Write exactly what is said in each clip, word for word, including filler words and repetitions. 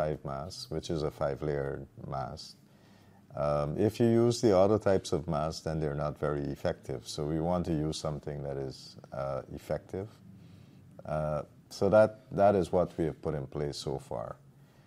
five mask, which is a five-layered mask. Um, if you use the other types of masks, then they're not very effective. So we want to use something that is uh, effective. Uh, so that that is what we have put in place so far.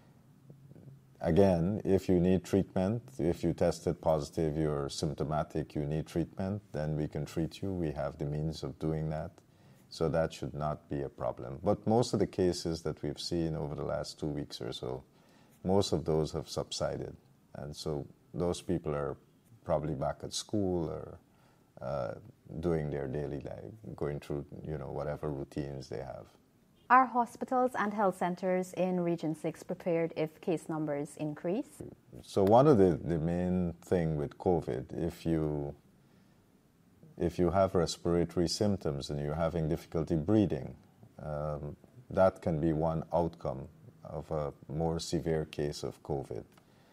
Again, if you need treatment, if you tested positive, you're symptomatic, you need treatment, then we can treat you. We have the means of doing that. So that should not be a problem. But most of the cases that we've seen over the last two weeks or so, most of those have subsided. And so those people are probably back at school or uh, doing their daily life, going through, you know, whatever routines they have. Are hospitals and health centers in Region six prepared if case numbers increase? So one of the, the main thing with COVID, if you if you have respiratory symptoms and you're having difficulty breathing, um, that can be one outcome of a more severe case of COVID.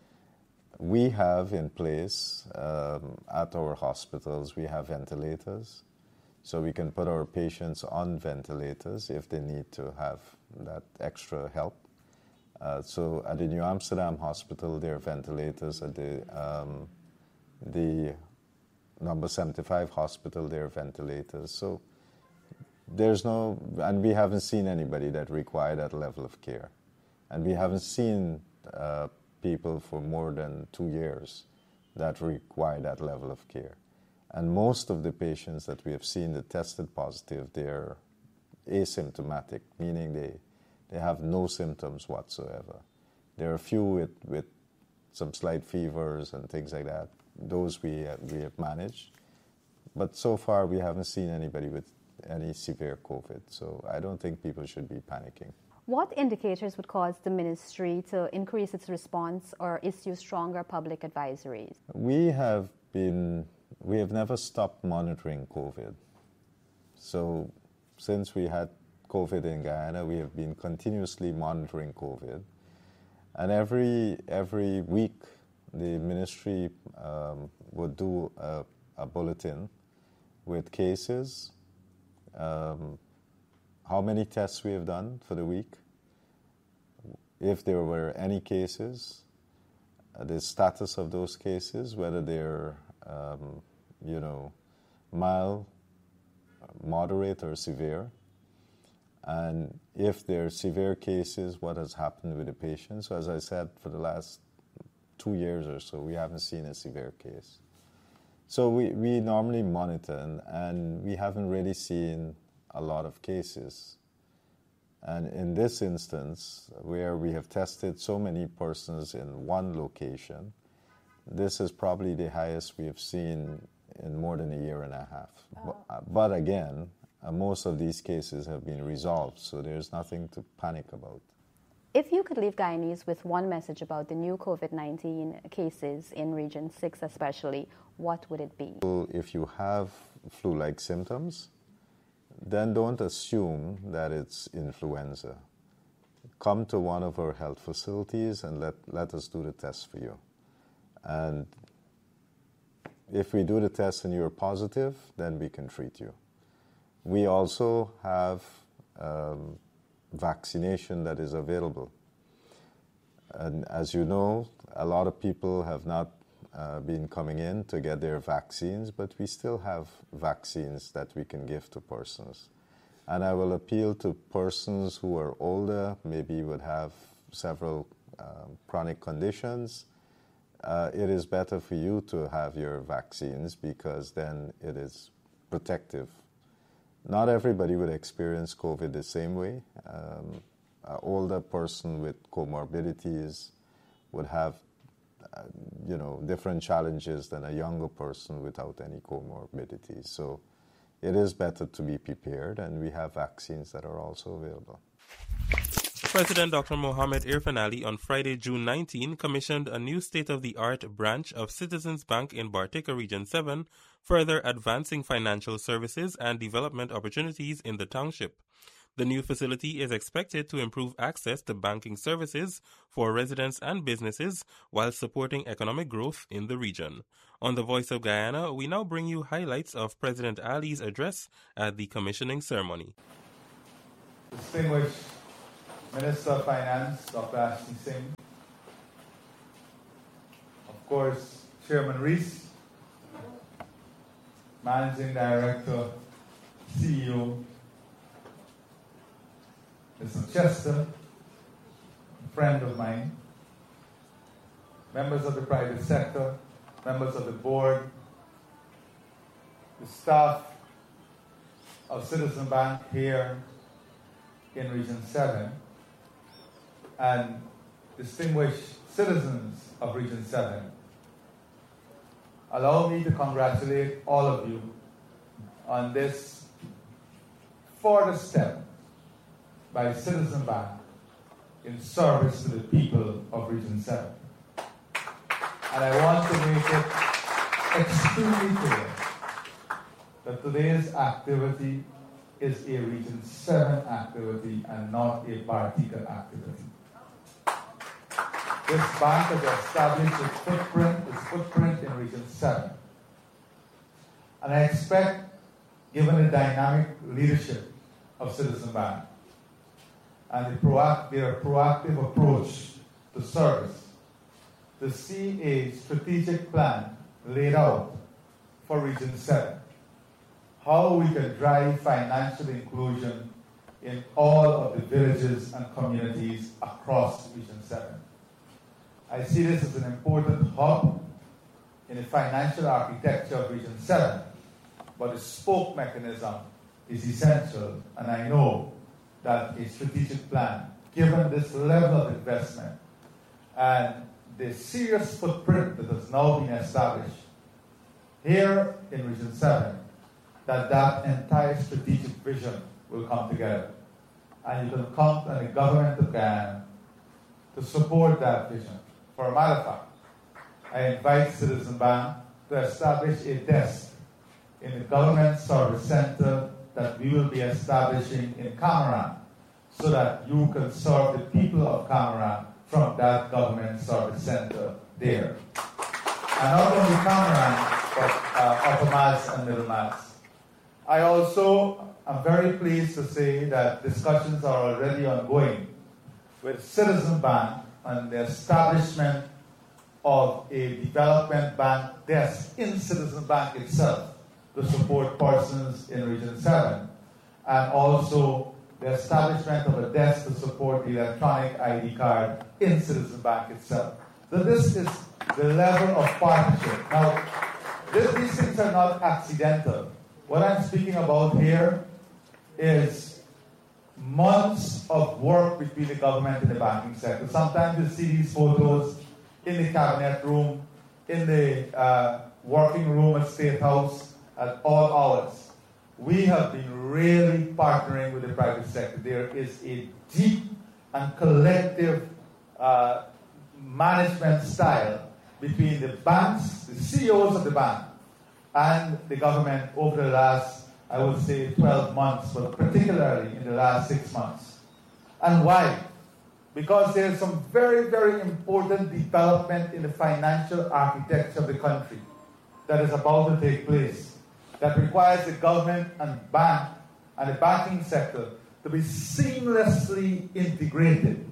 We have in place um, at our hospitals, we have ventilators. So we can put our patients on ventilators if they need to have that extra help. Uh, so at the New Amsterdam Hospital, there are ventilators. At the um, the number seventy-five hospital, there are ventilators. So there's no, and we haven't seen anybody that require that level of care. And we haven't seen uh, people for more than two years that require that level of care. And most of the patients that we have seen that tested positive, they're asymptomatic, meaning they, they have no symptoms whatsoever. There are a few with, with some slight fevers and things like that. Those we, uh, we have managed. But so far, we haven't seen anybody with any severe COVID. So I don't think people should be panicking. What indicators would cause the ministry to increase its response or issue stronger public advisories? We have been... We have never stopped monitoring COVID. So since we had COVID in Guyana, we have been continuously monitoring COVID. And every every week, the ministry um, would do a, a bulletin with cases, um, how many tests we have done for the week, if there were any cases, uh, the status of those cases, whether they're Um, you know, mild, moderate, or severe. And if there are severe cases, what has happened with the patient? So as I said, for the last two years or so, we haven't seen a severe case. So we, we normally monitor, and, and we haven't really seen a lot of cases. And in this instance, where we have tested so many persons in one location, this is probably the highest we have seen in more than a year and a half. Oh. But, but again, uh, most of these cases have been resolved, so there's nothing to panic about. If you could leave Guyanese with one message about the new COVID nineteen cases in Region six especially, what would it be? If you have flu-like symptoms, then don't assume that it's influenza. Come to one of our health facilities and let, let us do the test for you. And if we do the test and you're positive, then we can treat you. We also have um, vaccination that is available. And as you know, a lot of people have not uh, been coming in to get their vaccines, but we still have vaccines that we can give to persons. And I will appeal to persons who are older, maybe would have several um, chronic conditions. Uh, it is better for you to have your vaccines because then it is protective. Not everybody would experience COVID the same way. Um, an older person with comorbidities would have, uh, you know, different challenges than a younger person without any comorbidities. So it is better to be prepared, and we have vaccines that are also available. President Doctor Mohamed Irfaan Ali on Friday, June nineteenth, commissioned a new state-of-the-art branch of Citizens Bank in Bartica Region seven, further advancing financial services and development opportunities in the township. The new facility is expected to improve access to banking services for residents and businesses while supporting economic growth in the region. On the Voice of Guyana, we now bring you highlights of President Ali's address at the commissioning ceremony. Distinguished Minister of Finance, Doctor Ashley Singh, of course, Chairman Rees, Managing Director, C E O, Mister Chester, a friend of mine, members of the private sector, members of the board, the staff of Citizen Bank here in Region seven, and distinguished citizens of Region seven. Allow me to congratulate all of you on this further step by Citizen Bank in service to the people of Region seven. And I want to make it extremely clear that today's activity is a Region seven activity and not a Bartica activity. This bank has established its footprint, its footprint in Region seven. And I expect, given the dynamic leadership of Citizen Bank and the proact- their proactive approach to service, to see a strategic plan laid out for Region seven. How we can drive financial inclusion in all of the villages and communities across Region seven. I see this as an important hub in the financial architecture of Region seven, but the spoke mechanism is essential, and I know that a strategic plan, given this level of investment and the serious footprint that has now been established here in Region seven, that that entire strategic vision will come together. And you can count on the government of Guyana to support that vision. For a matter of fact, I invite Citizen Bank to establish a desk in the Government Service Center that we will be establishing in Cameron, so that you can serve the people of Cameron from that Government Service Center there. And not only Cameron, but uh, Upper Mass and Middle Mass. I also am very pleased to say that discussions are already ongoing with Citizen Bank on the establishment of a development bank desk in Citizen Bank itself to support persons in Region seven, and also the establishment of a desk to support the electronic I D card in Citizen Bank itself. So this is the level of partnership. Now, this, these things are not accidental. What I'm speaking about here is months of work between the government and the banking sector. Sometimes you see these photos in the cabinet room, in the uh, working room at State House at all hours. We have been really partnering with the private sector. There is a deep and collective uh, management style between the banks, the C E Os of the bank, and the government over the last, I would say, twelve months, but particularly in the last six months. And why? Because there's some very, very important development in the financial architecture of the country that is about to take place, that requires the government and bank and the banking sector to be seamlessly integrated.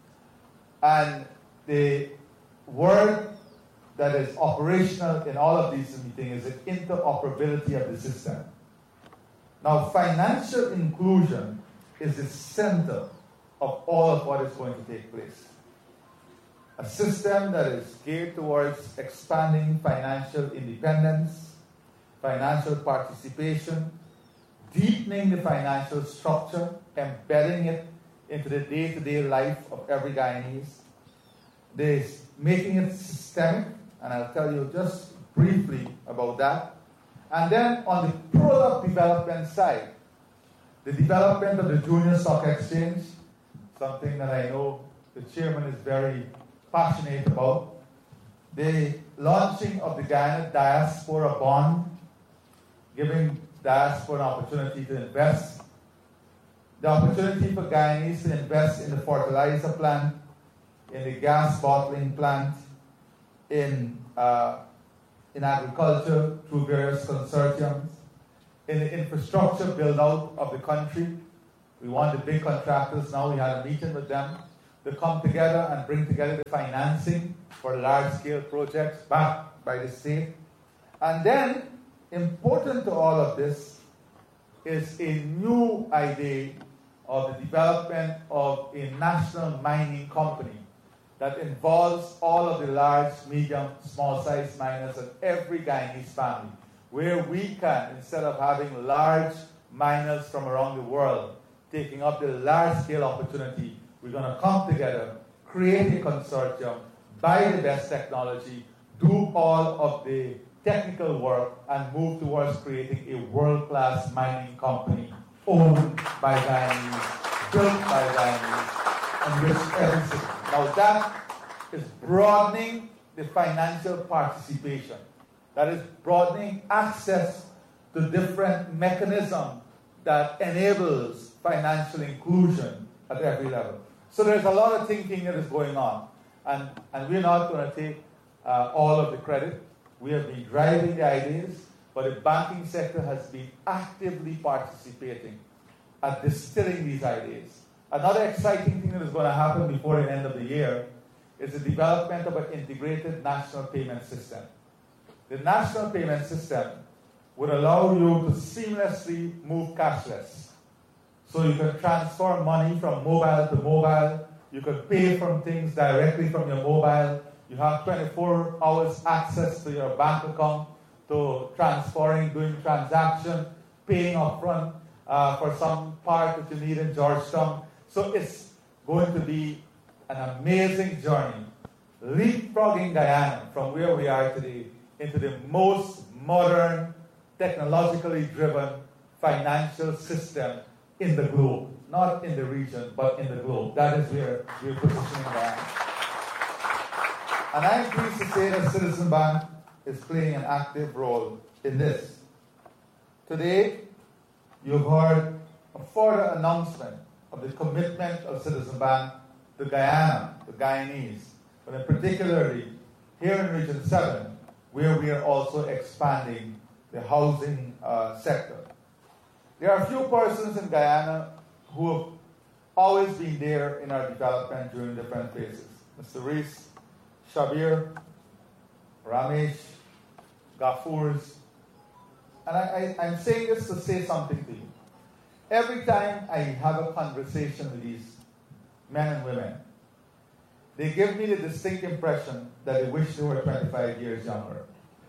And the word that is operational in all of these meetings is the interoperability of the system. Now, financial inclusion is the center of all of what is going to take place. A system that is geared towards expanding financial independence, financial participation, deepening the financial structure, embedding it into the day-to-day life of every Guyanese. There's making it systemic, and I'll tell you just briefly about that. And then on the product development side, the development of the Junior Stock Exchange, something that I know the chairman is very passionate about. The launching of the Guyana Diaspora Bond, giving diaspora an opportunity to invest. The opportunity for Guyanese to invest in the fertilizer plant, in the gas bottling plant, in uh, in agriculture through various consortiums, in the infrastructure build-out of the country, We want the big contractors now, we had a meeting with them to come together and bring together the financing for large-scale projects backed by the state. And then, important to all of this is a new idea of the development of a national mining company that involves all of the large, medium, small-sized miners of every Guyanese family, where we can, instead of having large miners from around the world taking up the large-scale opportunity, we're going to come together, create a consortium, buy the best technology, do all of the technical work, and move towards creating a world-class mining company owned by Guyanese, built by Guyanese, and rich every citizen. Now that is broadening the financial participation. That is broadening access to different mechanisms that enables financial inclusion at every level. So there's a lot of thinking that is going on. And, and we're not going to take uh, all of the credit. We have been driving the ideas, but the banking sector has been actively participating at distilling these ideas. Another exciting thing that is going to happen before the end of the year is the development of an integrated national payment system. The national payment system would allow you to seamlessly move cashless. So you can transfer money from mobile to mobile. You can pay from things directly from your mobile. You have twenty-four hours access to your bank account, to transferring, doing transaction, paying upfront uh, for some part that you need in Georgetown. So it's going to be an amazing journey, leapfrogging Guyana from where we are today into the most modern, technologically driven financial system in the globe. Not in the region, but in the globe. That is where we're positioning Guyana. And I'm pleased to say that Citizen Bank is playing an active role in this. Today, you've heard a further announcement of the commitment of Citizen Bank to Guyana, the Guyanese, but particularly here in Region seven, where we are also expanding the housing uh, sector. There are a few persons in Guyana who have always been there in our development during different phases. Mister Rees, Shabir, Ramesh, Gafurs. And I, I, I'm saying this to say something to you. Every time I have a conversation with these men and women, they give me the distinct impression that they wish they were twenty-five years younger.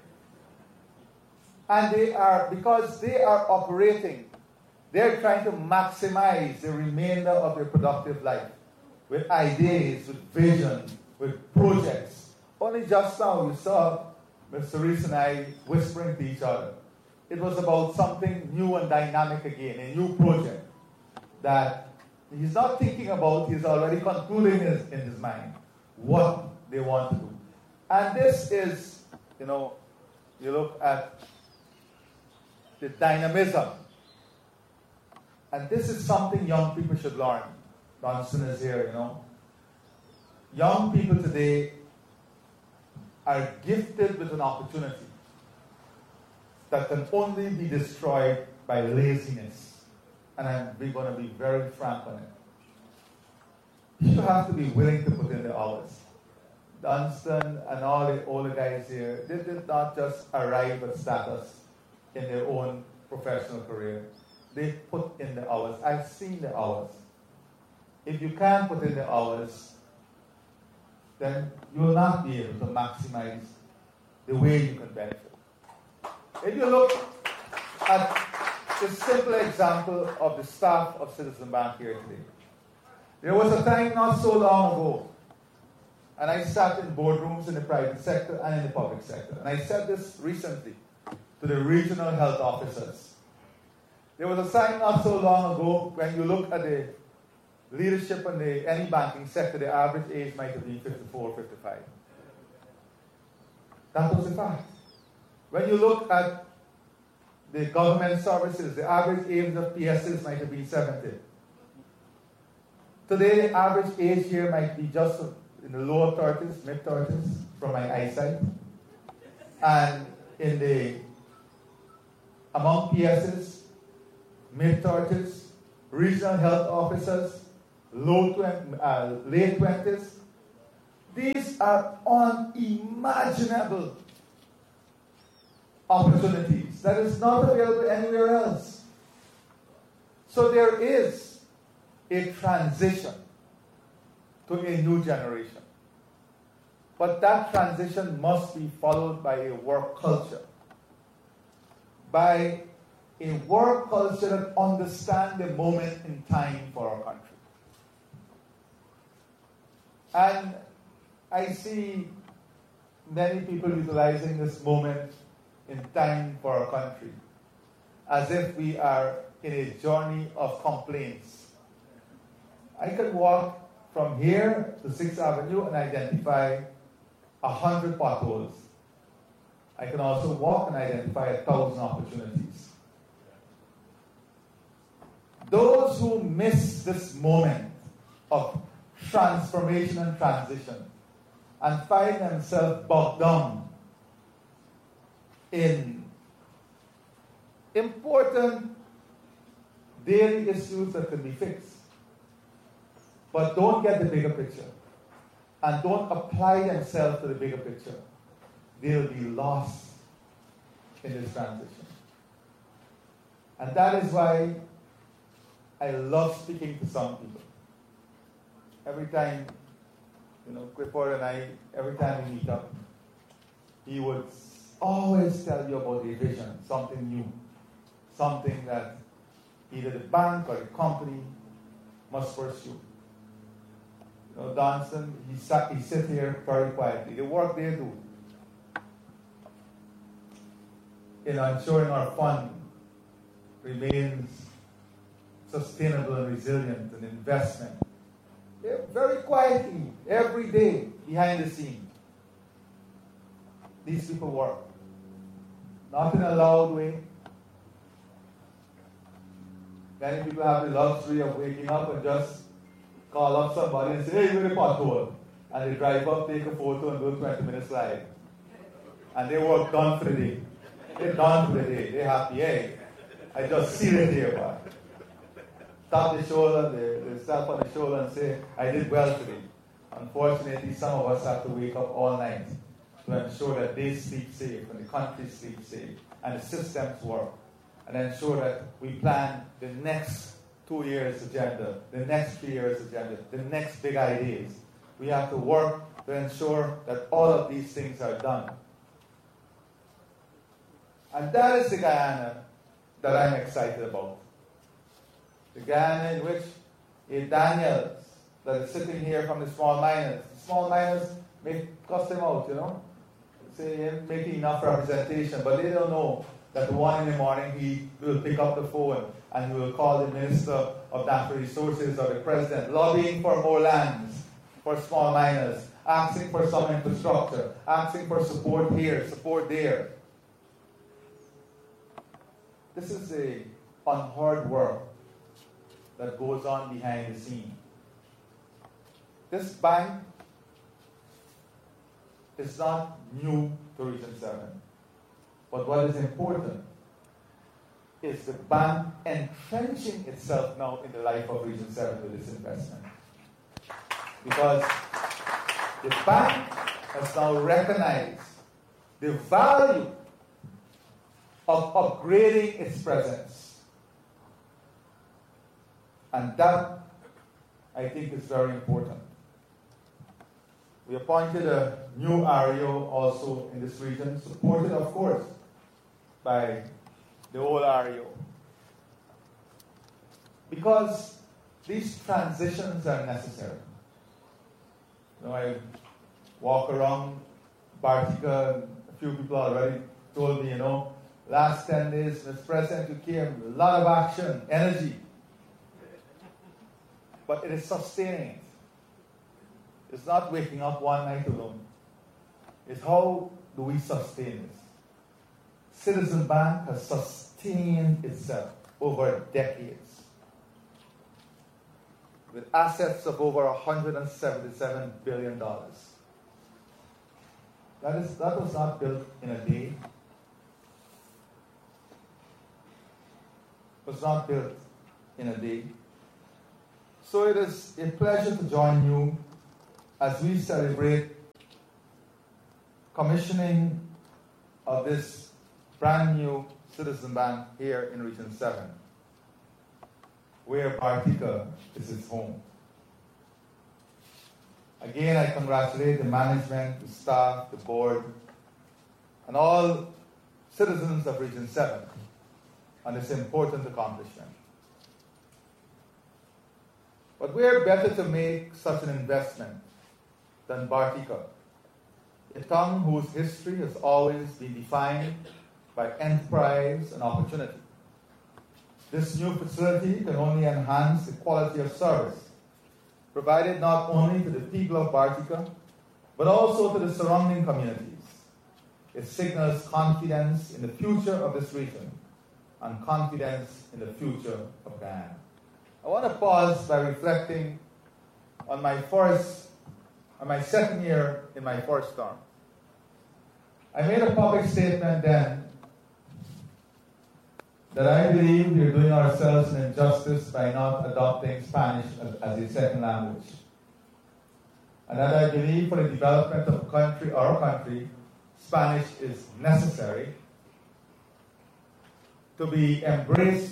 And they are, because they are operating, they're trying to maximize the remainder of their productive life with ideas, with vision, with projects. Only just now you saw Mister Rees and I whispering to each other. It was about something new and dynamic again, a new project that he's not thinking about, he's already concluding in his, in his mind what they want to do. And this is, you know, you look at the dynamism. And this is something young people should learn. Dunstan is here, you know. Young people today are gifted with an opportunity that can only be destroyed by laziness. And I'm we're going to be very frank on it. You have to be willing to put in the hours. Dunstan and all the older guys here, they did not just arrive at status in their own professional career. They put in the hours. I've seen the hours. If you can't put in the hours, then you will not be able to maximize the way you can benefit. If you look at the simple example of the staff of Citizen Bank here today, there was a time not so long ago, and I sat in boardrooms in the private sector and in the public sector, and I said this recently to the regional health officers. There was a time not so long ago when you look at the leadership in the, any banking sector, the average age might have been fifty-four, fifty-five. That was a fact. When you look at the government services, the average age of P S Ls might have been seventy. Today, the average age here might be just in the lower thirties, mid thirties, from my eyesight. And in the, among P S Ls, mid thirties, regional health officers, low twen- uh, late twenties. These are unimaginable opportunities that is not available anywhere else. So there is a transition to a new generation. But that transition must be followed by a work culture. By a work culture that understands the moment in time for our country. And I see many people utilizing this moment in time for our country as if we are in a journey of complaints. I could walk from here to sixth Avenue and identify a hundred potholes. I can also walk and identify a thousand opportunities. Those who miss this moment of transformation and transition and find themselves bogged down in important daily issues that can be fixed, but don't get the bigger picture and don't apply themselves to the bigger picture, they'll be lost in this transition. And that is why I love speaking to some people. Every time, you know, Clifford and I, every time we meet up, he would always tell you about a vision, something new, something that either the bank or the company must pursue. You know, Donson, he sat, he sit here very quietly. The work they do in ensuring our fund remains sustainable and resilient and investment. They're very quietly, every day, behind the scene. These people work. Not in a loud way. Many people have the luxury of waking up and just call up somebody and say, hey, you're in a pothole. And they drive up, take a photo, and do a twenty minute slide. And they work done for the day. They're done for the day. They're happy. Hey, I just see it here, man. Tap the shoulder, they, they step on the shoulder and say, I did well today. Unfortunately, some of us have to wake up all night to ensure that they sleep safe and the country sleeps safe and the systems work, and ensure that we plan the next two years agenda, the next three years agenda, the next big ideas. We have to work to ensure that all of these things are done. And that is the Guyana that I'm excited about. The Guyana in which a Daniels that is sitting here from the small miners. The small miners may cuss him out, you know. Say he ain't making enough representation, but they don't know that one in the morning he will pick up the phone and he will call the Minister of Natural Resources or the President, lobbying for more lands for small miners, asking for some infrastructure, asking for support here, support there. This is a unheard work that goes on behind the scene. This bank is not new to Region seven. But what is important is the bank entrenching itself now in the life of Region seven with this investment. Because the bank has now recognized the value of upgrading its presence. And that, I think, is very important. We appointed a new R E O also in this region, supported, of course, by the old R E O. Because these transitions are necessary. You know, I walk around Bartica, and a few people already told me, you know, last ten days, Mister President, you came, a lot of action, energy. But it is sustaining it. It's not waking up one night alone. It's how do we sustain this? Citizen Bank has sustained itself over decades with assets of over one hundred seventy-seven billion dollars. That is, that was not built in a day. It was not built in a day. So it is a pleasure to join you as we celebrate commissioning of this brand new Citizen Bank here in Region seven, where Bartica is its home. Again, I congratulate the management, the staff, the board, and all citizens of Region seven on this important accomplishment. But where better to make such an investment than Bartica, a town whose history has always been defined by enterprise and opportunity. This new facility can only enhance the quality of service provided not only to the people of Bartica, but also to the surrounding communities. It signals confidence in the future of this region and confidence in the future of Guyana. I want to pause by reflecting on my first, on my second year in my first term. I made a public statement then that I believe we are doing ourselves an injustice by not adopting Spanish as, as a second language. And that I believe for the development of a country, our country, Spanish is necessary to be embraced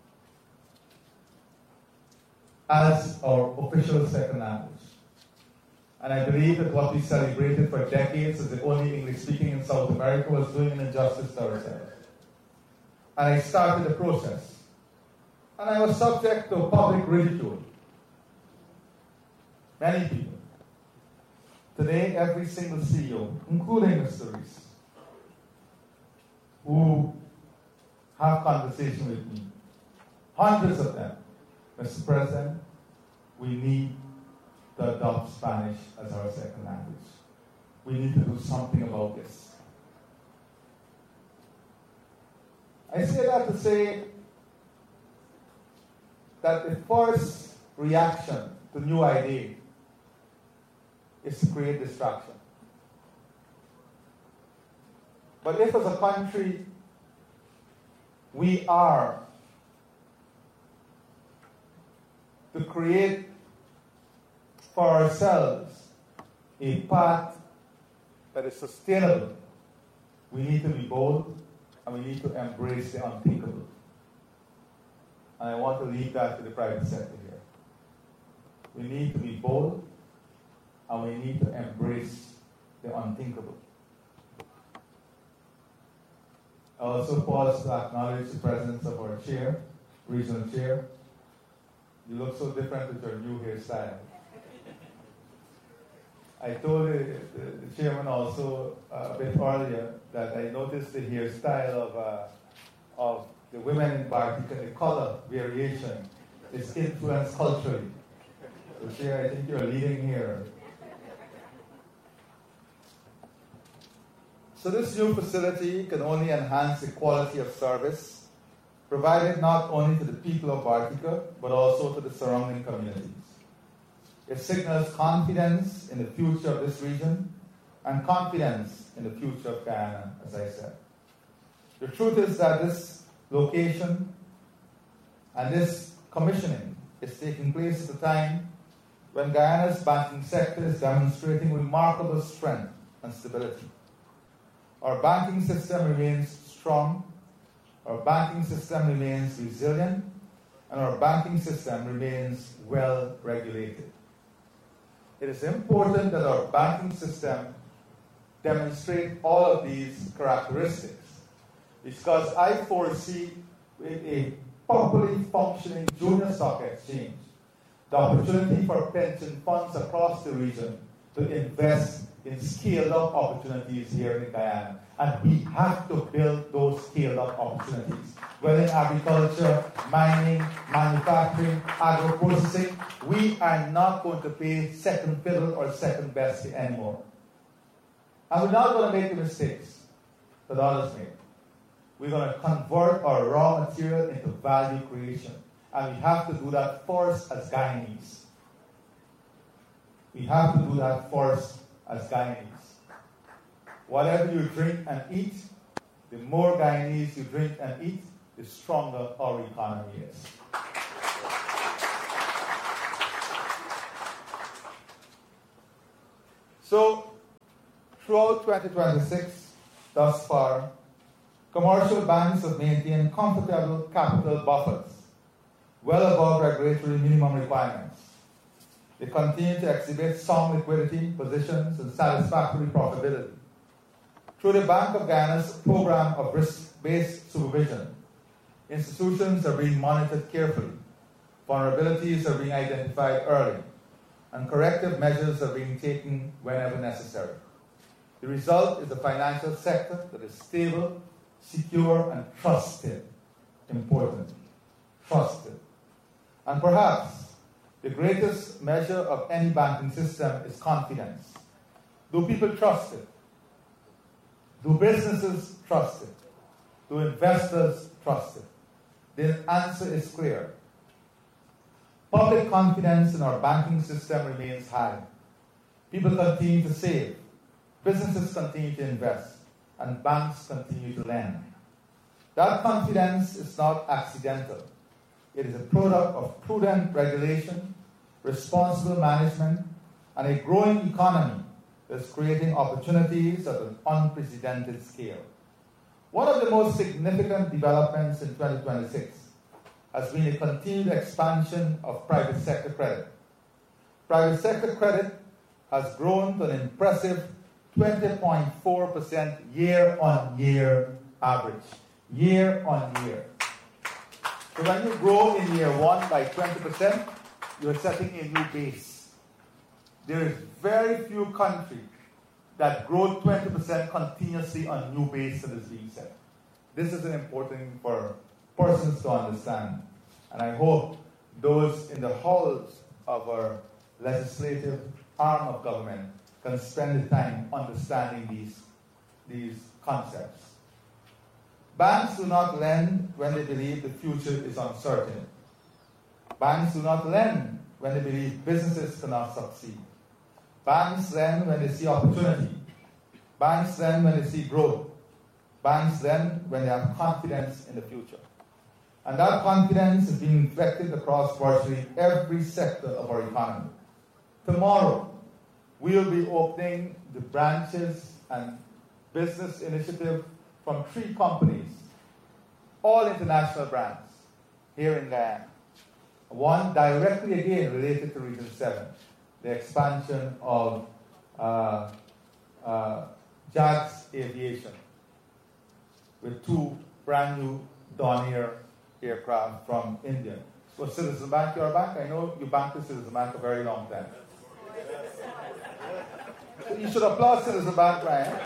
as our official second language. And I believe that what we celebrated for decades as the only English speaking in South America was doing an injustice to ourselves. And I started the process. And I was subject to public ridicule. Many people. Today, every single C E O, including Mister Rees, who have conversation with me, hundreds of them, Mister President, we need to adopt Spanish as our second language. We need to do something about this. I say that to say that the first reaction to new idea is to create distraction. But if as a country we are to create for ourselves a path that is sustainable, we need to be bold and we need to embrace the unthinkable. And I want to leave that to the private sector here. We need to be bold and we need to embrace the unthinkable. I also pause to acknowledge the presence of our chair, regional chair. You look so different with your new hairstyle. I told the, the, the chairman also uh, a bit earlier that I noticed the hairstyle of uh, of the women in Bartica, the color variation is influenced culturally. So, Chair, I think you're leading here. So this new facility can only enhance the quality of service provided not only to the people of Bartica, but also to the surrounding communities. It signals confidence in the future of this region and confidence in the future of Guyana, as I said. The truth is that this location and this commissioning is taking place at a time when Guyana's banking sector is demonstrating remarkable strength and stability. Our banking system remains strong, our banking system remains resilient, and our banking system remains well regulated. It is important that our banking system demonstrate all of these characteristics, because I foresee with a properly functioning junior stock exchange the opportunity for pension funds across the region to invest in scaled-up opportunities here in Guyana. And we have to build those scaled-up opportunities. Whether in agriculture, mining, manufacturing, agro-processing, we are not going to pay second fiddle or second best anymore. And we're not going to make the mistakes that others make. We're going to convert our raw material into value creation. And we have to do that first as Guyanese. We have to do that first as Guyanese. Whatever you drink and eat, the more Guyanese you drink and eat, the stronger our economy is. So, throughout twenty twenty-six, thus far, commercial banks have maintained comfortable capital buffers, well above regulatory minimum requirements. They continue to exhibit sound liquidity positions and satisfactory profitability. Through the Bank of Guyana's program of risk-based supervision, institutions are being monitored carefully, vulnerabilities are being identified early, and corrective measures are being taken whenever necessary. The result is a financial sector that is stable, secure, and trusted. Important. Trusted. And perhaps the greatest measure of any banking system is confidence. Do people trust it? Do businesses trust it? Do investors trust it? The answer is clear. Public confidence in our banking system remains high. People continue to save, businesses continue to invest, and banks continue to lend. That confidence is not accidental. It is a product of prudent regulation, responsible management, and a growing economy that's creating opportunities at an unprecedented scale. One of the most significant developments in twenty twenty-six has been a continued expansion of private sector credit. Private sector credit has grown to an impressive twenty point four percent year-on-year average. Year-on-year. So when you grow in year one by twenty percent, you're setting a new base. There is very few countries that grow twenty percent continuously on new base that is being set. This is an important thing for persons to understand. And I hope those in the halls of our legislative arm of government can spend the time understanding these, these concepts. Banks do not lend when they believe the future is uncertain. Banks do not lend when they believe businesses cannot succeed. Banks lend when they see opportunity. Banks lend when they see growth. Banks lend when they have confidence in the future. And that confidence is being reflected across virtually every sector of our economy. Tomorrow, we will be opening the branches and business initiative from three companies, all international brands, here in Guyana. One directly again related to Region seven, the expansion of uh, uh, Jags Aviation, with two brand new Dornier aircraft from India. So Citizen Bank, your bank, I know you banked with Citizen Bank a very long time. So you should applaud Citizen Bank, Ryan.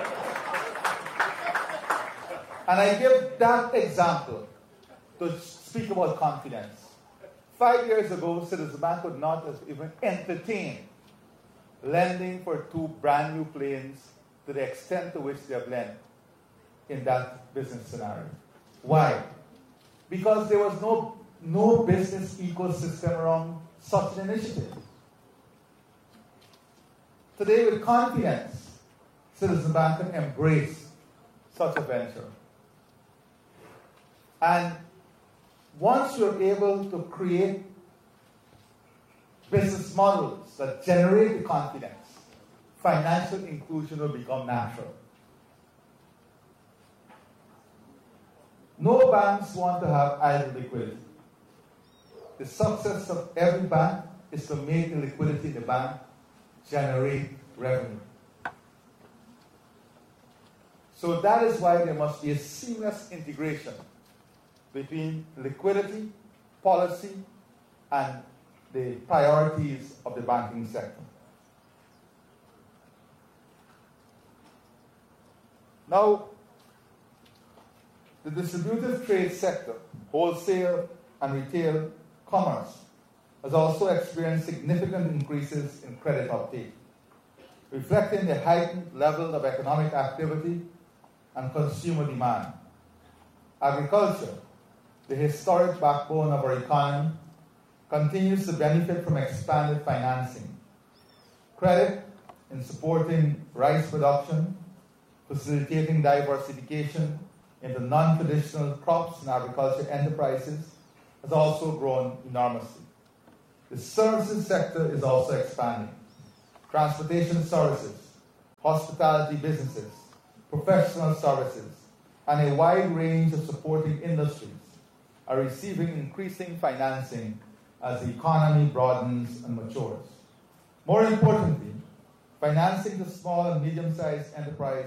And I give that example to speak about confidence. Five years ago, Citizen Bank would not have even entertained lending for two brand new planes to the extent to which they have lent in that business scenario. Why? Because there was no, no business ecosystem around such an initiative. Today, with confidence, Citizen Bank can embrace such a venture. And once you're able to create business models that generate the confidence, financial inclusion will become natural. No banks want to have idle liquidity. The success of every bank is to make the liquidity in the bank generate revenue. So that is why there must be a seamless integration between liquidity, policy, and the priorities of the banking sector. Now, the distributive trade sector, wholesale and retail commerce, has also experienced significant increases in credit uptake, reflecting the heightened level of economic activity and consumer demand. Agriculture, the historic backbone of our economy, continues to benefit from expanded financing. Credit in supporting rice production, facilitating diversification into non-traditional crops and agriculture enterprises has also grown enormously. The services sector is also expanding. transportation services, hospitality businesses, professional services, and a wide range of supporting industries are receiving increasing financing as the economy broadens and matures. More importantly, financing to small and medium-sized enterprise